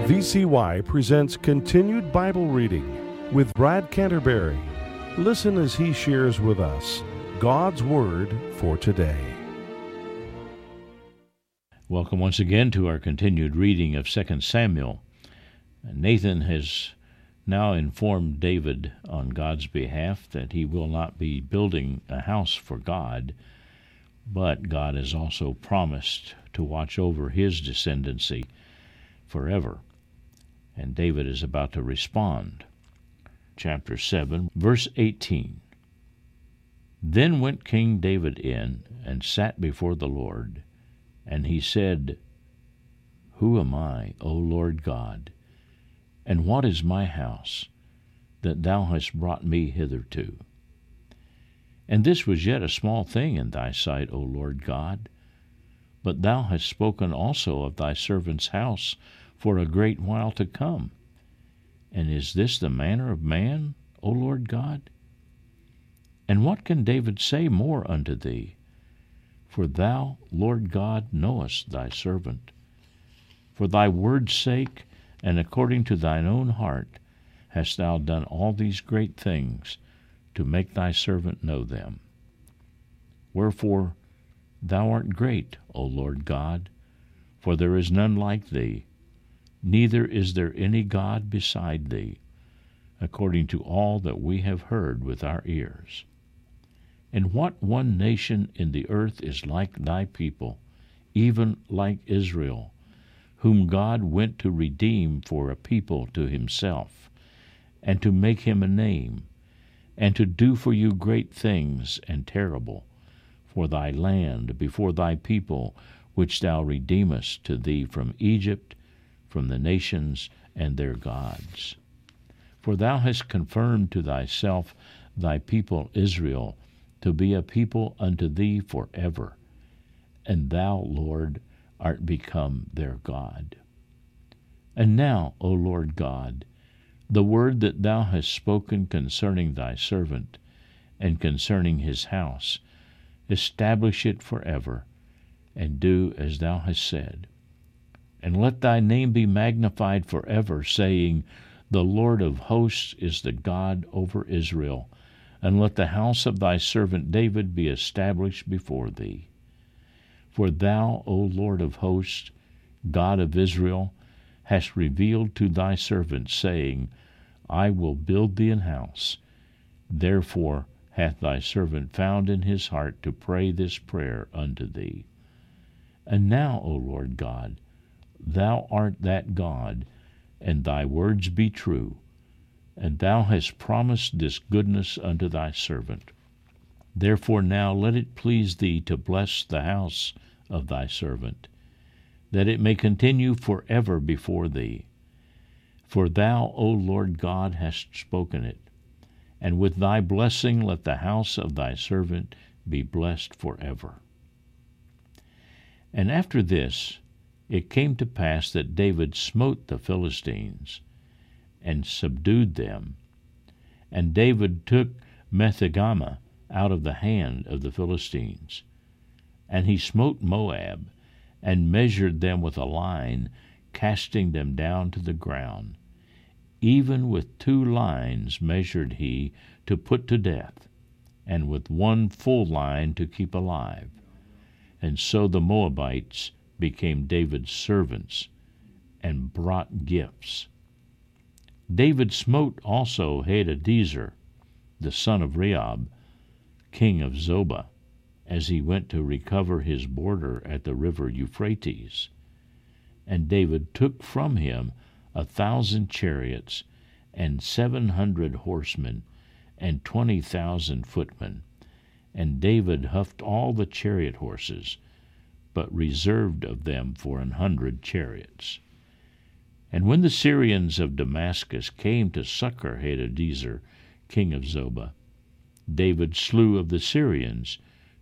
VCY presents Continued Bible Reading with Brad Canterbury. Listen as he shares with us God's Word for today. Welcome once again to our continued reading of 2 Samuel. Nathan has now informed David on God's behalf that he will not be building a house for God, but God has also promised to watch over his descendancy forever. And David is about to respond. Chapter 7, verse 18. Then went King David in and sat before the Lord, and he said, Who am I, O Lord God, and what is my house, that thou hast brought me hitherto? And this was yet a small thing in thy sight, O Lord God, but thou hast spoken also of thy servant's house for a great while to come. And is this the manner of man, O Lord God? And what can David say more unto thee? For thou, Lord God, knowest thy servant. For thy word's sake, and according to thine own heart, hast thou done all these great things, to make thy servant know them. Wherefore thou art great, O Lord God, for there is none like thee, neither is there any God beside thee, according to all that we have heard with our ears. And what one nation in the earth is like thy people, even like Israel, whom God went to redeem for a people to himself, and to make him a name, and to do for you great things and terrible, for thy land before thy people, which thou redeemest to thee from Egypt, from the nations and their gods. For thou hast confirmed to thyself thy people Israel, to be a people unto thee forever, and thou, Lord, art become their God. And now, O Lord God, the word that thou hast spoken concerning thy servant, and concerning his house, establish it forever, and do as thou hast said. And let thy name be magnified forever, saying, The Lord of hosts is the God over Israel, and let the house of thy servant David be established before thee. For thou, O Lord of hosts, God of Israel, hast revealed to thy servant, saying, I will build thee an house. Therefore hath thy servant found in his heart to pray this prayer unto thee. And now, O Lord God, thou art that God, and thy words be true, and thou hast promised this goodness unto thy servant. Therefore now let it please thee to bless the house of thy servant, that it may continue forever before thee. For thou, O Lord God, hast spoken it, and with thy blessing let the house of thy servant be blessed forever. And after this it came to pass that David smote the Philistines, and subdued them. And David took Methegama out of the hand of the Philistines. And he smote Moab, and measured them with a line, casting them down to the ground. Even with 2 lines measured he to put to death, and with 1 full line to keep alive. And so the Moabites became David's servants, and brought gifts. David smote also Hadadezer, the son of Rehob, king of Zobah, as he went to recover his border at the river Euphrates. And David took from him 1,000 chariots, and 700 horsemen, and 20,000 footmen. And David huffed all the chariot horses, but reserved of them for 100 chariots. And when the Syrians of Damascus came to succor Hadadezer, king of Zobah, David slew of the Syrians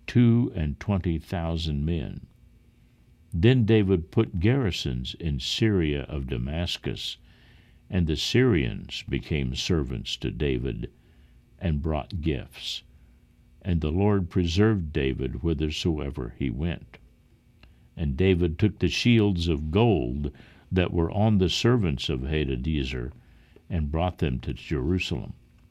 22,000 men. Then David put garrisons in Syria of Damascus, and the Syrians became servants to David, and brought gifts. And the Lord preserved David whithersoever he went. And David took the shields of gold that were on the servants of Hadadezer, and brought them to Jerusalem.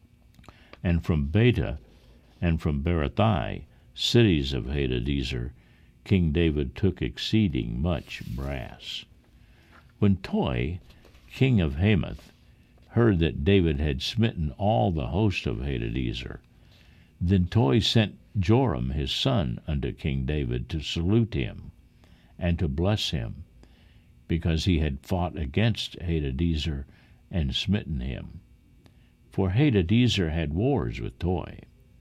And from Beta and from Berothai, cities of Hadadezer, King David took exceeding much brass. When Toi, king of Hamath, heard that David had smitten all the host of Hadadezer, then Toi sent Joram his son unto King David to salute him and to bless him, because he had fought against Hadadezer and smitten him. For Hadadezer had wars with Toi.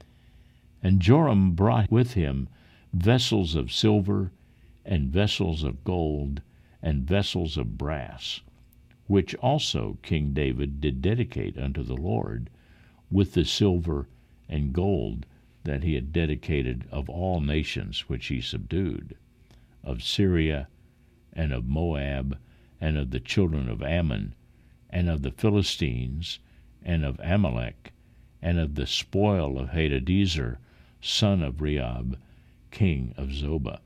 And Joram brought with him vessels of silver, and vessels of gold, and vessels of brass, which also King David did dedicate unto the Lord, with the silver and gold that he had dedicated of all nations which he subdued, of Syria, and of Moab, and of the children of Ammon, and of the Philistines, and of Amalek, and of the spoil of Hadadezer, son of Rehob, king of Zobah.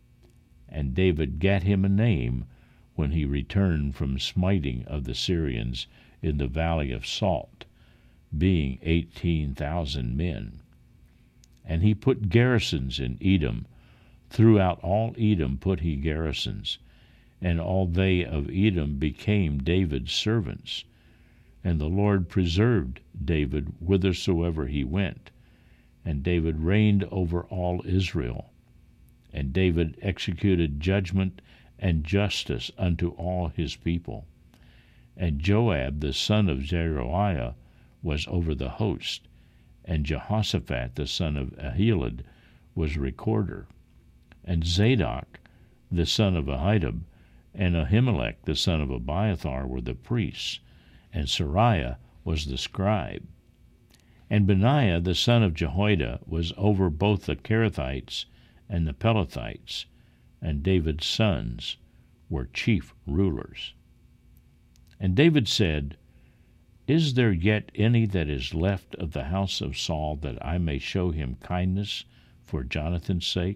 And David gat him a name when he returned from smiting of the Syrians in the valley of Salt, being 18,000 men. And he put garrisons in Edom. Throughout all Edom put he garrisons, and all they of Edom became David's servants. And the Lord preserved David whithersoever he went, and David reigned over all Israel. And David executed judgment and justice unto all his people. And Joab the son of Zeruiah was over the host, and Jehoshaphat the son of Ahilud was recorder. And Zadok the son of Ahitub and Ahimelech the son of Abiathar were the priests, and Sariah was the scribe. And Benaiah the son of Jehoiada was over both the Kerethites and the Pelethites, and David's sons were chief rulers. And David said, Is there yet any that is left of the house of Saul, that I may show him kindness for Jonathan's sake?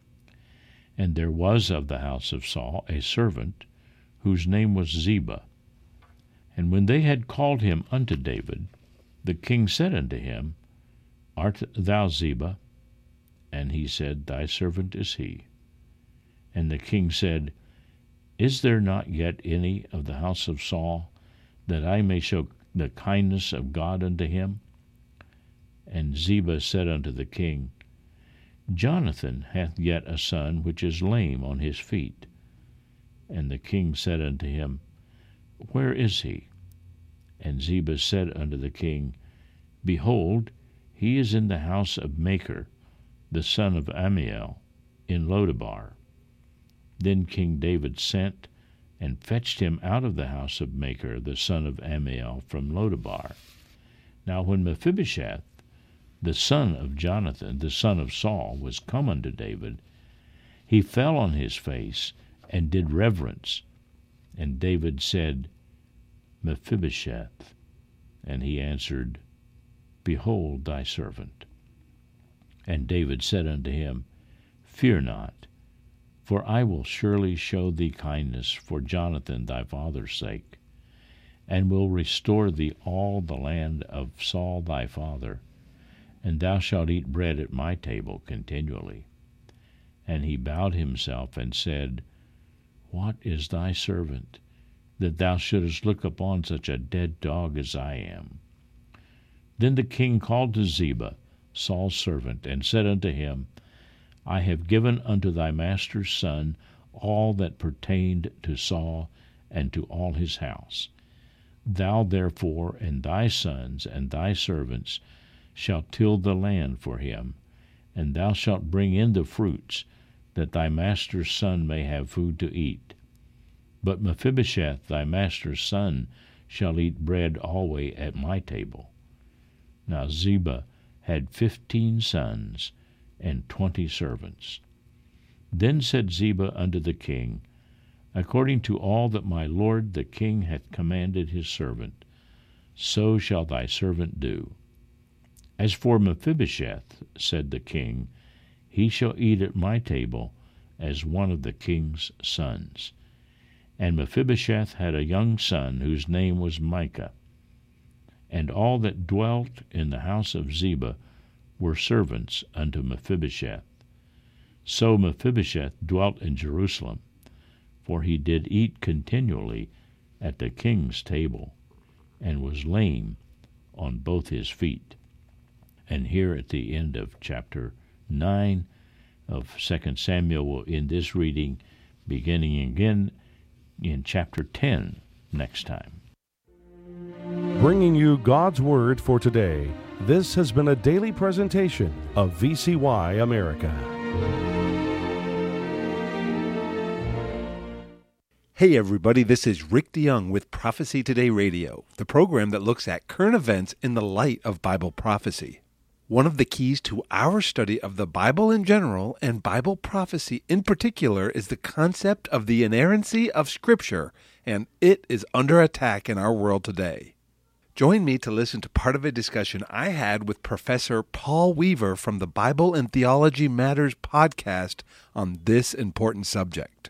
And there was of the house of Saul a servant, whose name was Ziba. And when they had called him unto David, the king said unto him, Art thou Ziba? And he said, Thy servant is he. And the king said, Is there not yet any of the house of Saul, that I may show the kindness of God unto him? And Ziba said unto the king, Jonathan hath yet a son which is lame on his feet. And the king said unto him, Where is he? And Ziba said unto the king, Behold, he is in the house of Machir, the son of Ammiel, in Lodebar. Then King David sent and fetched him out of the house of Machir, the son of Ammiel, from Lodebar. Now when Mephibosheth, the son of Jonathan, the son of Saul, was come unto David, he fell on his face and did reverence. And David said, Mephibosheth. And he answered, Behold thy servant. And David said unto him, Fear not, for I will surely show thee kindness for Jonathan thy father's sake, and will restore thee all the land of Saul thy father, and thou shalt eat bread at my table continually. And he bowed himself and said, What is thy servant, that thou shouldest look upon such a dead dog as I am? Then the king called to Ziba, Saul's servant, and said unto him, I have given unto thy master's son all that pertained to Saul and to all his house. Thou therefore and thy sons and thy servants shalt till the land for him, and thou shalt bring in the fruits, that thy master's son may have food to eat. But Mephibosheth thy master's son shall eat bread alway at my table. Now Ziba had 15 sons and 20 servants. Then said Ziba unto the king, According to all that my lord the king hath commanded his servant, so shall thy servant do. As for Mephibosheth, said the king, he shall eat at my table as one of the king's sons. And Mephibosheth had a young son whose name was Micah. And all that dwelt in the house of Ziba were servants unto Mephibosheth. So Mephibosheth dwelt in Jerusalem, for he did eat continually at the king's table, and was lame on both his feet. And here at the end of chapter 9 of 2 Samuel, we'll end this reading, beginning again in chapter 10 next time. Bringing you God's Word for today, this has been a daily presentation of VCY America. Hey everybody, this is Rick DeYoung with Prophecy Today Radio, the program that looks at current events in the light of Bible prophecy. One of the keys to our study of the Bible in general and Bible prophecy in particular is the concept of the inerrancy of Scripture, and it is under attack in our world today. Join me to listen to part of a discussion I had with Professor Paul Weaver from the Bible and Theology Matters podcast on this important subject.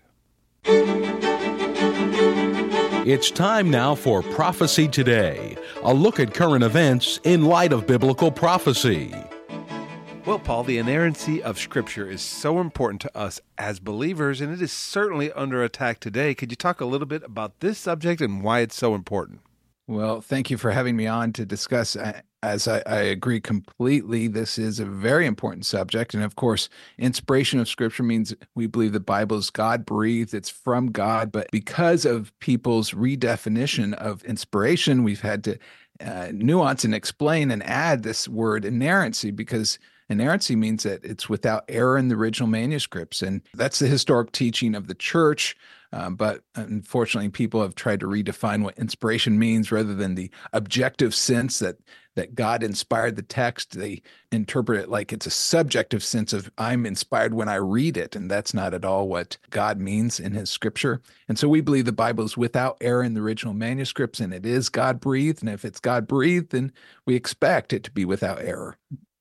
It's time now for Prophecy Today, a look at current events in light of biblical prophecy. Well, Paul, the inerrancy of Scripture is so important to us as believers, and it is certainly under attack today. Could you talk a little bit about this subject and why it's so important? Well, thank you for having me on to discuss. As I agree completely, this is a very important subject. And of course, inspiration of Scripture means we believe the Bible is God-breathed, it's from God. But because of people's redefinition of inspiration, we've had to nuance and explain and add this word inerrancy, because inerrancy means that it's without error in the original manuscripts. And that's the historic teaching of the church. But unfortunately, people have tried to redefine what inspiration means rather than the objective sense that God inspired the text. They interpret it like it's a subjective sense of I'm inspired when I read it, and that's not at all what God means in his Scripture. And so we believe the Bible is without error in the original manuscripts, and it is God-breathed. And if it's God-breathed, then we expect it to be without error.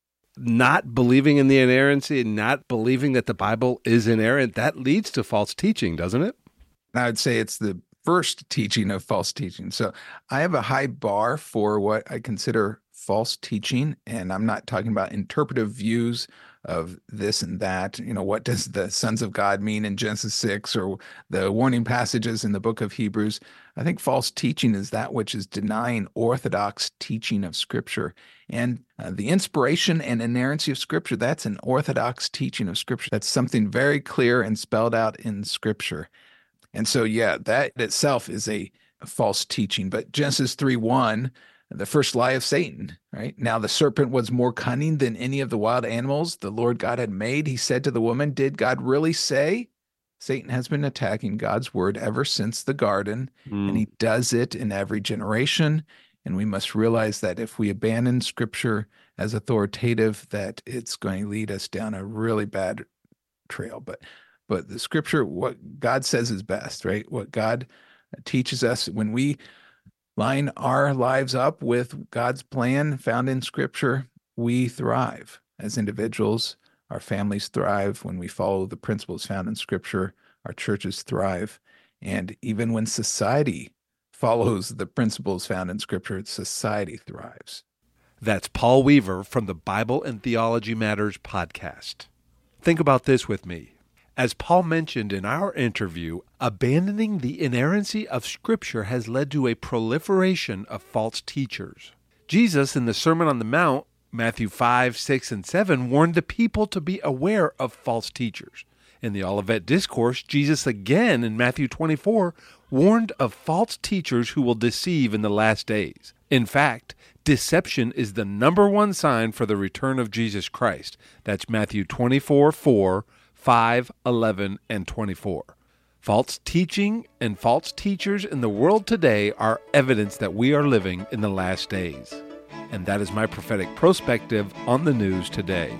Not believing in the inerrancy and not believing that the Bible is inerrant, that leads to false teaching, doesn't it? I would say it's the first teaching of false teaching. So I have a high bar for what I consider false teaching, and I'm not talking about interpretive views of this and that. You know, what does the sons of God mean in Genesis 6 or the warning passages in the book of Hebrews? I think false teaching is that which is denying orthodox teaching of Scripture. And the inspiration and inerrancy of Scripture, that's an orthodox teaching of Scripture. That's something very clear and spelled out in Scripture. And so, yeah, that itself is a false teaching. But Genesis 3:1, the first lie of Satan, right? Now the serpent was more cunning than any of the wild animals the Lord God had made. He said to the woman, did God really say? Satan has been attacking God's word ever since the garden, and he does it in every generation. And we must realize that if we abandon Scripture as authoritative, that it's going to lead us down a really bad trail. But the Scripture, what God says is best, right? What God teaches us, when we line our lives up with God's plan found in Scripture, we thrive as individuals. Our families thrive when we follow the principles found in Scripture. Our churches thrive. And even when society follows the principles found in Scripture, society thrives. That's Paul Weaver from the Bible and Theology Matters podcast. Think about this with me. As Paul mentioned in our interview, abandoning the inerrancy of Scripture has led to a proliferation of false teachers. Jesus, in the Sermon on the Mount, Matthew 5, 6, and 7, warned the people to be aware of false teachers. In the Olivet Discourse, Jesus again in Matthew 24 warned of false teachers who will deceive in the last days. In fact, deception is the number one sign for the return of Jesus Christ. That's Matthew 24, 4, 5, 11, and 24. False teaching and false teachers in the world today are evidence that we are living in the last days. And that is my prophetic perspective on the news today.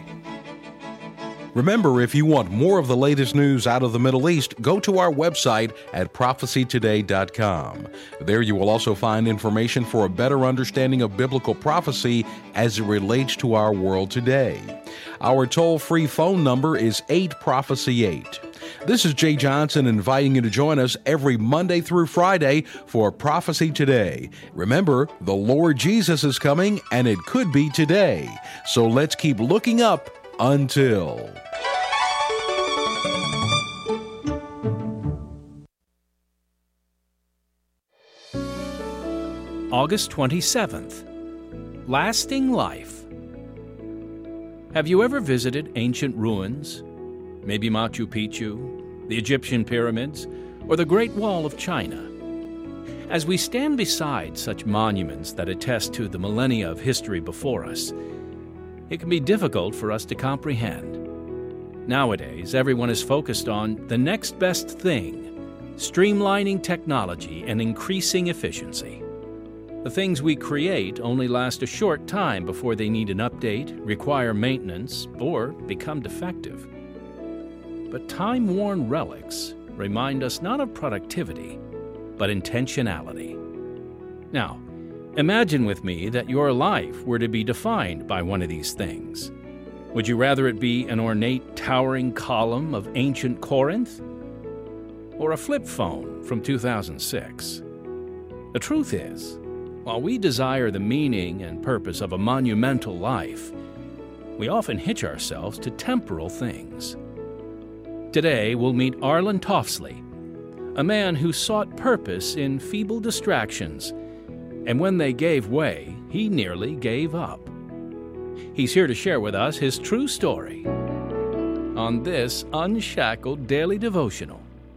Remember, if you want more of the latest news out of the Middle East, go to our website at prophecytoday.com. There you will also find information for a better understanding of biblical prophecy as it relates to our world today. Our toll-free phone number is 8-Prophecy-8. This is Jay Johnson inviting you to join us every Monday through Friday for Prophecy Today. Remember, the Lord Jesus is coming, and it could be today. So let's keep looking up until... August 27th, Lasting Life. Have you ever visited ancient ruins? Maybe Machu Picchu, the Egyptian pyramids, or the Great Wall of China? As we stand beside such monuments that attest to the millennia of history before us, it can be difficult for us to comprehend. Nowadays, everyone is focused on the next best thing, streamlining technology and increasing efficiency. The things we create only last a short time before they need an update, require maintenance, or become defective. But time-worn relics remind us not of productivity, but intentionality. Now, imagine with me that your life were to be defined by one of these things. Would you rather it be an ornate, towering column of ancient Corinth, or a flip phone from 2006? The truth is, while we desire the meaning and purpose of a monumental life, we often hitch ourselves to temporal things. Today, we'll meet Arlen Toffsley, a man who sought purpose in feeble distractions, and when they gave way, he nearly gave up. He's here to share with us his true story on this Unshackled Daily Devotional.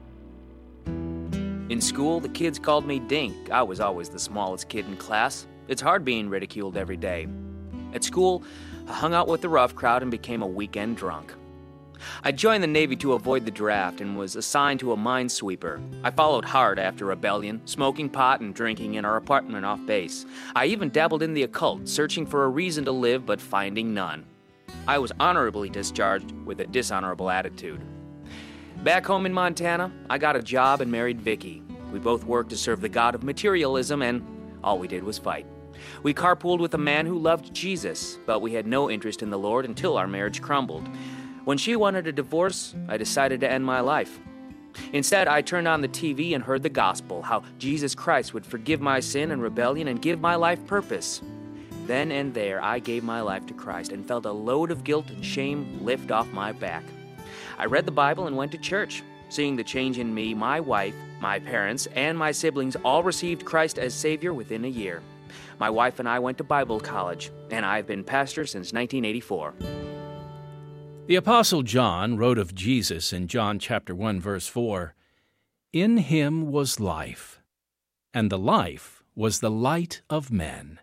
In school, the kids called me Dink. I was always the smallest kid in class. It's hard being ridiculed every day. At school, I hung out with the rough crowd and became a weekend drunk. I joined the Navy to avoid the draft and was assigned to a minesweeper. I followed hard after rebellion, smoking pot and drinking in our apartment off base. I even dabbled in the occult, searching for a reason to live but finding none. I was honorably discharged with a dishonorable attitude. Back home in Montana, I got a job and married Vicky. We both worked to serve the god of materialism, and all we did was fight. We carpooled with a man who loved Jesus, but we had no interest in the Lord until our marriage crumbled. When she wanted a divorce, I decided to end my life. Instead, I turned on the TV and heard the gospel, how Jesus Christ would forgive my sin and rebellion and give my life purpose. Then and there, I gave my life to Christ and felt a load of guilt and shame lift off my back. I read the Bible and went to church. Seeing the change in me, my wife, my parents, and my siblings all received Christ as Savior within a year. My wife and I went to Bible college, and I've been pastor since 1984. The Apostle John wrote of Jesus in John chapter 1, verse 4, "In him was life, and the life was the light of men."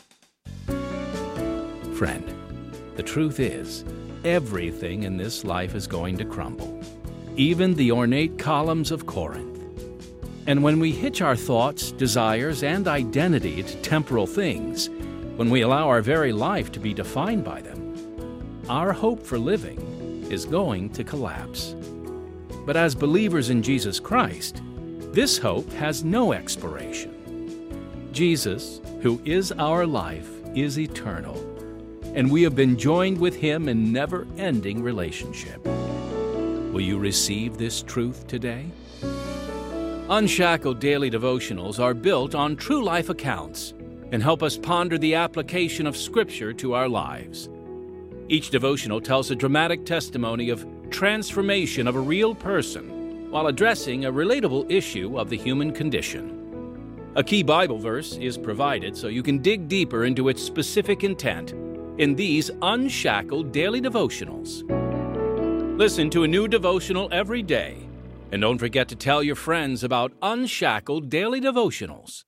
Friend, the truth is, everything in this life is going to crumble, even the ornate columns of Corinth. And when we hitch our thoughts, desires, and identity to temporal things, when we allow our very life to be defined by them, our hope for living is going to collapse. But as believers in Jesus Christ, this hope has no expiration. Jesus, who is our life, is eternal, and we have been joined with Him in never-ending relationship. Will you receive this truth today? Unshackled Daily Devotionals are built on true life accounts and help us ponder the application of Scripture to our lives. Each devotional tells a dramatic testimony of transformation of a real person while addressing a relatable issue of the human condition. A key Bible verse is provided so you can dig deeper into its specific intent in these Unshackled Daily Devotionals. Listen to a new devotional every day, and don't forget to tell your friends about Unshackled Daily Devotionals.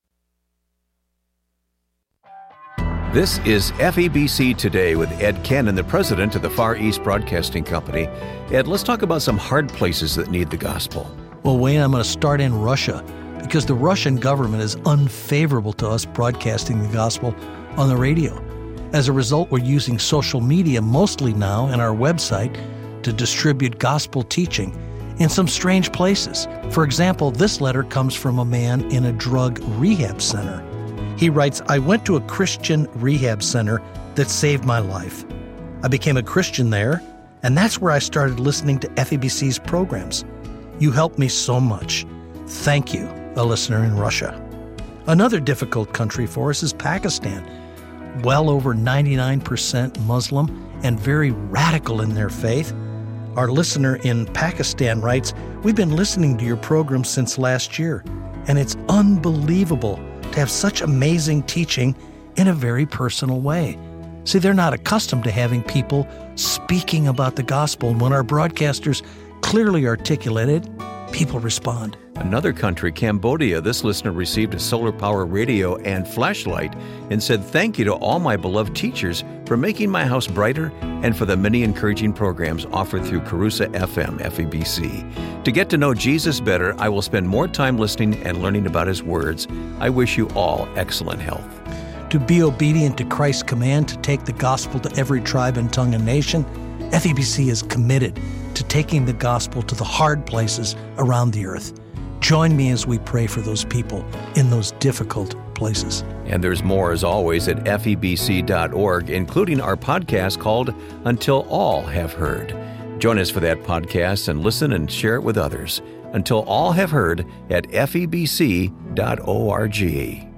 This is FEBC Today with Ed Cannon, the president of the Far East Broadcasting Company. Ed, let's talk about some hard places that need the gospel. Well, Wayne, I'm going to start in Russia because the Russian government is unfavorable to us broadcasting the gospel on the radio. As a result, we're using social media mostly now and our website to distribute gospel teaching in some strange places. For example, this letter comes from a man in a drug rehab center. He writes, "I went to a Christian rehab center that saved my life. I became a Christian there, and that's where I started listening to FEBC's programs. You help me so much. Thank you, a listener in Russia. Another difficult country for us is Pakistan. Well over 99% Muslim and very radical in their faith. Our listener in Pakistan writes, "We've been listening to your program since last year, and it's unbelievable to have such amazing teaching in a very personal way." See, they're not accustomed to having people speaking about the gospel, and when our broadcasters clearly articulate it, people respond. Another country, Cambodia, this listener received a solar power radio and flashlight and said, "Thank you to all my beloved teachers for making my house brighter and for the many encouraging programs offered through Carusa FM FEBC. To get to know Jesus better, I will spend more time listening and learning about His words. I wish you all excellent health." To be obedient to Christ's command to take the gospel to every tribe and tongue and nation, FEBC is committed to taking the gospel to the hard places around the earth. Join me as we pray for those people in those difficult places. And there's more, as always, at febc.org, including our podcast called Until All Have Heard. Join us for that podcast and listen and share it with others. Until All Have Heard at febc.org.